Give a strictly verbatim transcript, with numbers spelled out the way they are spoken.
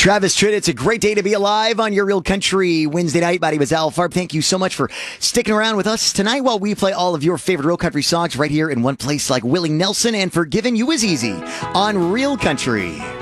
Travis Tritt, it's a great day to be alive on your Real Country Wednesday night. My name is Al Farb. Thank you so much for sticking around with us tonight while we play all of your favorite Real Country songs right here in one place like Willie Nelson and Forgiving You Is Easy on Real Country.